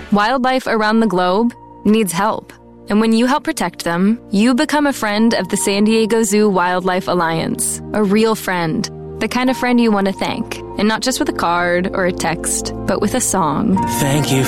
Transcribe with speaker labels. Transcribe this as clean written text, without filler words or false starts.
Speaker 1: Wildlife around the globe needs help. And when you help protect them, you become a friend of the San Diego Zoo Wildlife Alliance. A real friend. The kind of friend you want to thank. And not just with a card or a text, but with a song.
Speaker 2: Thank you